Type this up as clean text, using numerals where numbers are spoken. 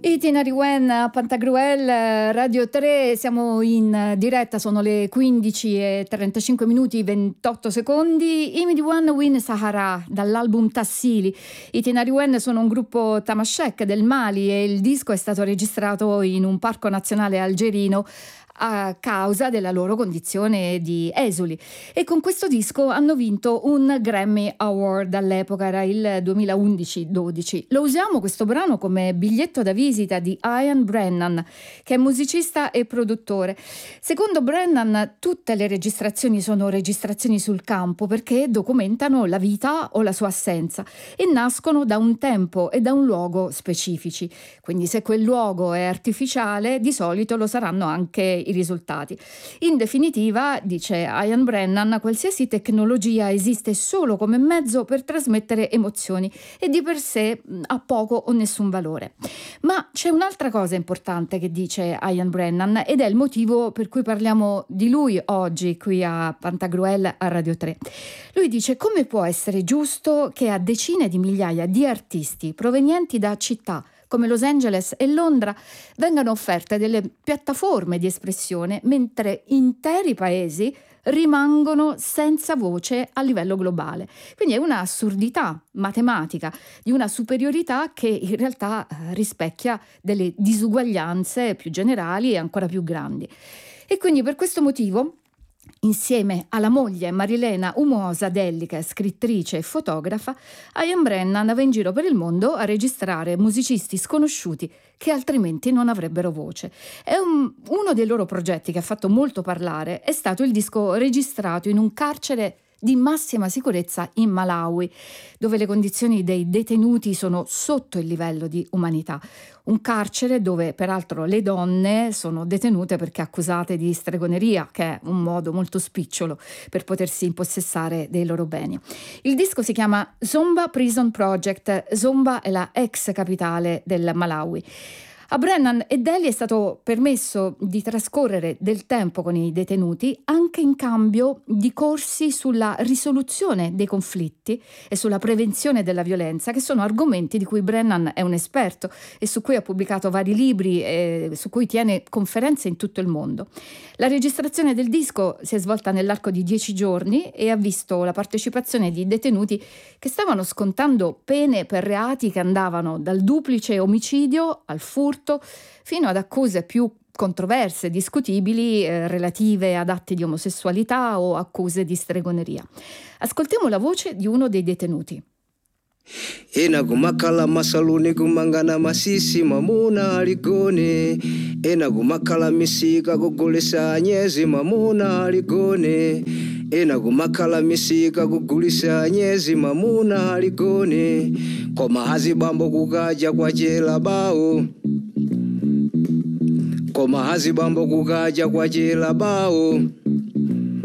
Itinerary When a Pantagruel, Radio 3, siamo in diretta, sono le 15:35 minuti 28 secondi. Imidi One Win Sahara dall'album Tassili. Itinerary When sono un gruppo tamashek del Mali e il disco è stato registrato in un parco nazionale algerino a causa della loro condizione di esuli, e con questo disco hanno vinto un Grammy Award all'epoca, era il 2011-12. Lo usiamo questo brano come biglietto da visita di Ian Brennan, che è musicista e produttore. Secondo Brennan tutte le registrazioni sono registrazioni sul campo perché documentano la vita o la sua assenza e nascono da un tempo e da un luogo specifici. Quindi se quel luogo è artificiale, di solito lo saranno anche i risultati. In definitiva, dice Ian Brennan, qualsiasi tecnologia esiste solo come mezzo per trasmettere emozioni e di per sé ha poco o nessun valore. Ma c'è un'altra cosa importante che dice Ian Brennan ed è il motivo per cui parliamo di lui oggi qui a Pantagruel a Radio 3. Lui dice: come può essere giusto che a decine di migliaia di artisti provenienti da città come Los Angeles e Londra vengano offerte delle piattaforme di espressione mentre interi paesi rimangono senza voce a livello globale. Quindi è un'assurdità matematica di una superiorità che in realtà rispecchia delle disuguaglianze più generali e ancora più grandi. E quindi per questo motivo, insieme alla moglie Marilena Umosa Delli, che è scrittrice e fotografa, Ian Brennan va in giro per il mondo a registrare musicisti sconosciuti che altrimenti non avrebbero voce. Uno dei loro progetti che ha fatto molto parlare è stato il disco registrato in un carcere di massima sicurezza in Malawi, dove le condizioni dei detenuti sono sotto il livello di umanità. Un carcere dove peraltro le donne sono detenute perché accusate di stregoneria, che è un modo molto spicciolo per potersi impossessare dei loro beni. Il disco si chiama Zomba Prison Project. Zomba è la ex capitale del Malawi. A Brennan e Delli è stato permesso di trascorrere del tempo con i detenuti anche in cambio di corsi sulla risoluzione dei conflitti e sulla prevenzione della violenza, che sono argomenti di cui Brennan è un esperto e su cui ha pubblicato vari libri e su cui tiene conferenze in tutto il mondo. La registrazione del disco si è svolta nell'arco di 10 giorni e ha visto la partecipazione di detenuti che stavano scontando pene per reati che andavano dal duplice omicidio al furto fino ad accuse più controverse, discutibili, relative ad atti di omosessualità o accuse di stregoneria. Ascoltiamo la voce di uno dei detenuti. Ena gumakala masaluni gumangana masisi mamuna aligone. Ena gumakala misika gugulisa nyezi mamuna aligone. Ena gumakala misika gugulisa nyezi mamuna aligone. Koma hazi bambo kukaja kwa jela bao. Koma hazi bambo kukaja kwa jela bao.